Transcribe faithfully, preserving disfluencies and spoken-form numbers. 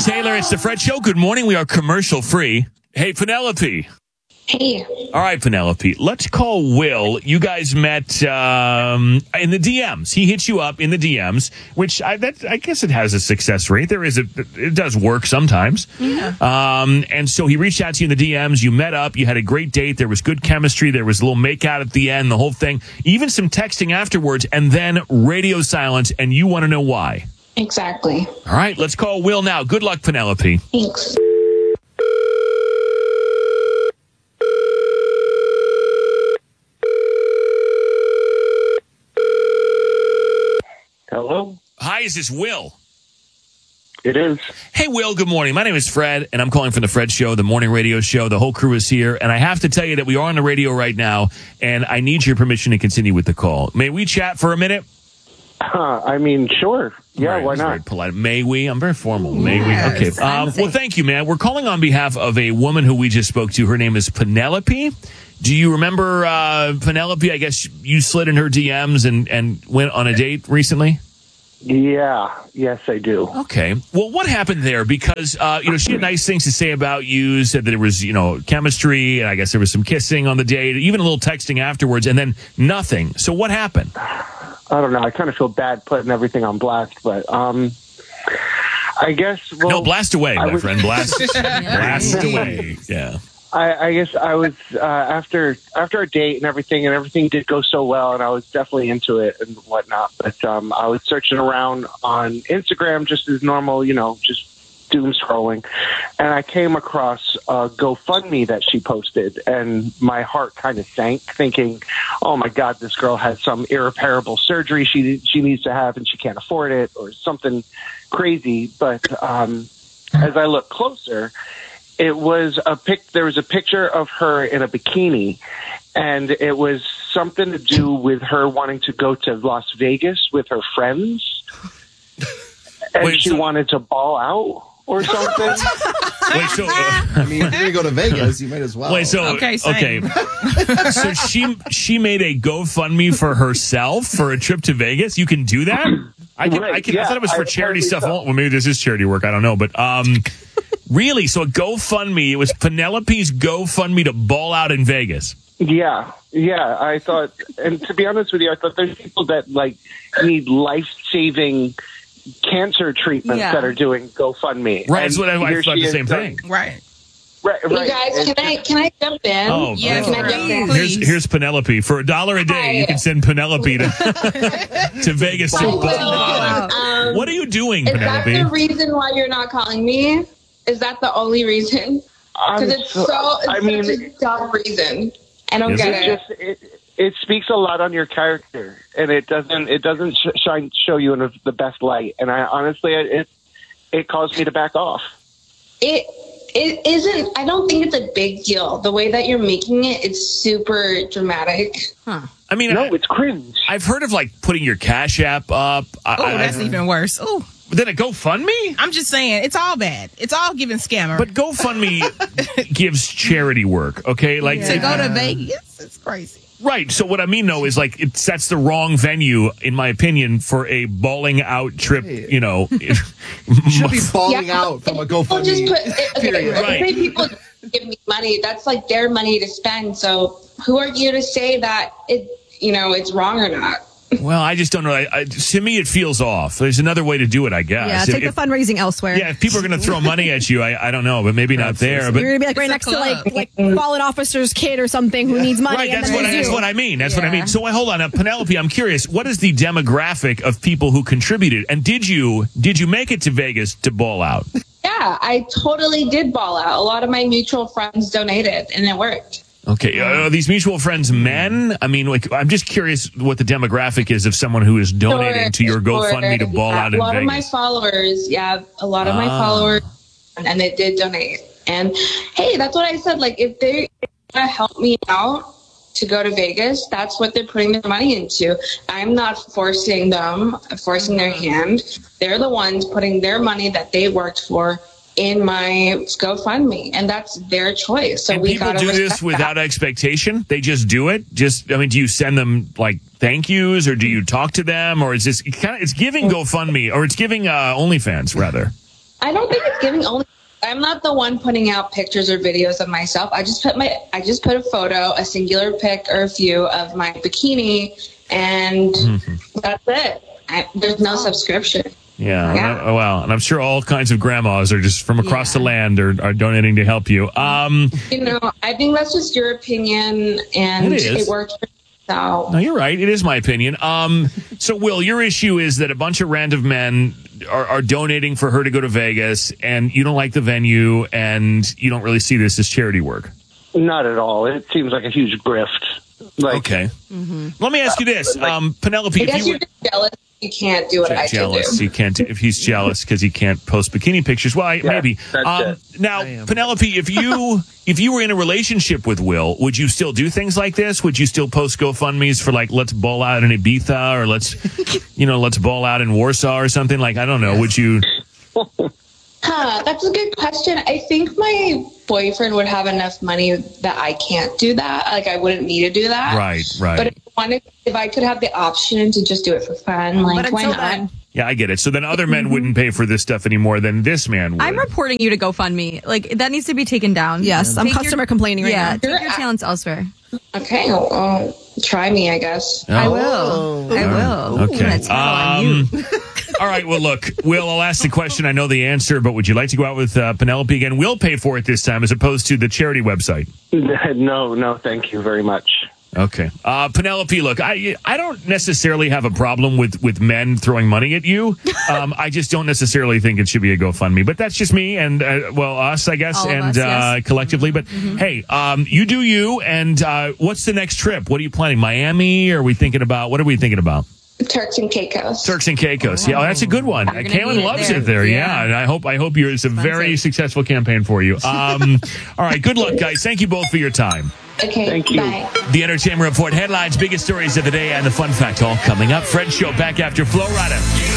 Taylor, it's the Fred Show. Good morning. We are commercial free. Hey, Penelope. Hey. All right, Penelope. Let's call Will. You guys met um, in the D Ms. He hit you up in the D Ms, which I, that, I guess it has a success rate. There is a, it does work sometimes. Yeah. Um, and so he reached out to you in the D Ms. You met up. You had a great date. There was good chemistry. There was a little make out at the end, the whole thing. Even some texting afterwards, and then radio silence. And you want to know why? Exactly. All right, let's call Will now. Good luck, Penelope. Thanks. Hello? Hi, is this Will? It is. Hey, Will, good morning. My name is Fred, and I'm calling from the Fred Show, the morning radio show. The whole crew is here, and I have to tell you that we are on the radio right now, and I need your permission to continue with the call. May we chat for a minute? Huh, I mean, sure. Yeah, Right, why that's very not? polite. May we? I'm very formal. May Yes, we? Okay. Um, well, thank you, man. We're calling on behalf of a woman who we just spoke to. Her name is Penelope. Do you remember uh, Penelope? I guess you slid in her D Ms and, and went on a date recently? Yeah, yes, I do. Okay. Well, what happened there? Because, uh, you know, she had nice things to say about you, said that there was, you know, chemistry, and I guess there was some kissing on the date, even a little texting afterwards, and then nothing. So what happened? I don't know. I kind of feel bad putting everything on blast, but um, I guess. Well, No, blast away, I my was- friend. Blast, blast away. Yeah. I, I guess I was uh, after after our date and everything, and everything did go so well, and I was definitely into it and whatnot. But um, I was searching around on Instagram just as normal, you know, just doom scrolling, and I came across a GoFundMe that she posted, and my heart kind of sank, thinking, "Oh my God, this girl has some irreparable surgery she she needs to have, and she can't afford it, or something crazy." But um, as I look closer, it was a pic. There was a picture of her in a bikini, and it was something to do with her wanting to go to Las Vegas with her friends, and Wait, she so- wanted to ball out or something. Wait, so, uh, I mean, if you're going to go to Vegas, you might as well. wait, so, Okay, same. okay. So she, she made a GoFundMe for herself for a trip to Vegas. You can do that? I can, Right, I can, I yeah, thought it was for I- charity apparently stuff. so. Well, maybe this is charity work. I don't know, but, um, really? So a GoFundMe, it was Penelope's GoFundMe to ball out in Vegas. Yeah, yeah. I thought, and to be honest with you, I thought there's people that like need life saving cancer treatments Yeah. that are doing GoFundMe. Right. And That's what I, I here thought she the is same done- thing. Right. Right, You right. guys, It's can I can I jump in? Oh, Yes, Can I jump in? please. Here's, here's Penelope. For a dollar a day, you can send Penelope to, to Vegas to I ball will. out. Um, What are you doing, is that the Penelope? reason why you're not calling me? Is that the only reason? I'm Because it's so, so- it's I mean, such a dumb reason. I don't Is get it it. just it, it speaks a lot on your character, and it doesn't it doesn't sh- shine show you in the best light. And I honestly, it it caused me to back off. It it isn't. I don't think it's a big deal. The way that you're making it, it's super dramatic. I mean, No, I, it's cringe. I've heard of like putting your Cash App up. I, Oh, I- that's even worse. Oh, then a GoFundMe? I'm just saying, it's all bad. It's all giving scammer. But GoFundMe gives charity work, okay? Like, to go to Vegas, it's crazy. right. So what I mean though is like it sets the wrong venue, in my opinion, for a balling out trip. You know, You should be falling out from a People GoFundMe. just put. Okay, period. let's Right. say people give me money. That's like their money to spend. So who are you to say that it? You know, it's wrong or not? well, I just don't know. I, I, to me, it feels off. There's another way to do it, I guess. Yeah, If- take if- the fundraising elsewhere. yeah, if people are going to throw money at you, I, I don't know, but maybe not there. But You're gonna be like right It's next a to like club. like fallen officer's kid or something who needs money. right, and that's then what I, there's that's you. what I mean. That's what I Yeah. mean. So wait, hold on, now, Penelope. I'm curious. What is the demographic of people who contributed? And did you did you make it to Vegas to ball out? Yeah, I totally did ball out. A lot of my mutual friends donated, and it worked. Okay, are these mutual friends men? I mean, like, I'm just curious what the demographic is of someone who is donating Sure, to your GoFundMe to sure. ball Yeah, out in A lot of my Vegas. followers, yeah, a lot of my Ah. followers, and they did donate. And hey, that's what I said. Like, if they want to help me out to go to Vegas, that's what they're putting their money into. I'm not forcing them, forcing their hand. They're the ones putting their money that they worked for in my GoFundMe, and that's their choice. So And we people gotta do this respect without that. expectation? They just do it? Just, I mean, do you send them, like, thank yous, or do you talk to them, or is this kind of, it's giving GoFundMe, or it's giving uh, OnlyFans, rather? I don't think it's giving only. I'm not the one putting out pictures or videos of myself. I just put my, I just put a photo, a singular pic or a few of my bikini, and mm-hmm. that's it. I, there's no subscription. Yeah, yeah. Uh, well, and I'm sure all kinds of grandmas are just from across yeah. the land are, are donating to help you. Um, you know, I think that's just your opinion, and it, it works for me. So. No, you're right. It is my opinion. Um, so, Will, your issue is that a bunch of random men are, are donating for her to go to Vegas, and you don't like the venue, and you don't really see this as charity work. Not at all. It seems like a huge grift. Like, okay. Mm-hmm. Let me ask you this, like, um, Penelope. I guess if you you're just jealous. You can't do what Je- I jealous. can do. He can't. Do, if he's jealous because he can't post bikini pictures, well, I, Yeah, maybe. that's Um, it. now, Penelope, if you if you were in a relationship with Will, would you still do things like this? Would you still post GoFundMe's for like let's ball out in Ibiza or let's you know let's ball out in Warsaw or something like I don't know. Would you? Huh, that's a good question. I think my boyfriend would have enough money that I can't do that. Like I wouldn't need to do that. Right, right. But if I wanted, if I could have the option to just do it for fun, like But why until not? then, Yeah, I get it. So then other men wouldn't pay for this stuff anymore than this man would. I'm reporting you to GoFundMe. Like, that needs to be taken down. Yes, I'm Take your- customer complaining right yeah, now. take your talents elsewhere. Okay, well, uh, try me, I guess. Oh. I will. I will. Okay. That's all on Um, you. all right. Well, look, Will, I'll ask the question. I know the answer, but would you like to go out with uh, Penelope again? We'll pay for it this time as opposed to the charity website. No, no, thank you very much. Okay. Uh, Penelope, look, I I don't necessarily have a problem with, with men throwing money at you. Um, I just don't necessarily think it should be a GoFundMe. But that's just me and, uh, well, us, I guess, All of and us, uh, yes. collectively. But, hey, um, you do you. And uh, what's the next trip? What are you planning? Miami? Or are we thinking about? What are we thinking about? Turks and Caicos. Turks and Caicos. Yeah, oh, that's a good one. You're gonna Kaylin need it loves there. it there. Yeah. Yeah. and I hope I hope you're, it's a very successful campaign for you. Um, all right, good luck, guys. Thank you both for your time. Okay, Thank you. bye. The Entertainment Report headlines, biggest stories of the day, and the fun fact all coming up. Fred Show back after Flo Rida.